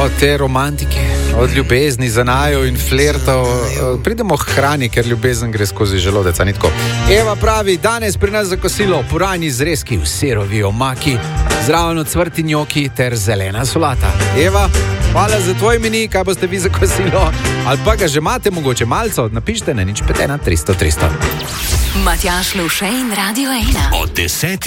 te romantike, od ljubezni, zanajo in flirtov, pridemo k hrani, ker ljubezen gre skozi želodec, ni tako. Eva pravi, danes pri nas za kosilo purani zrezki v sirovi omaki, zraven ocvrti njoki ter zelena solata. Eva, hvala za tvoj meni, kaj boste vi za kosilo, ali pa ga že imate mogoče malco, napišite na 051 300 300. Matjaž Lovše in Radio 1. Od 10.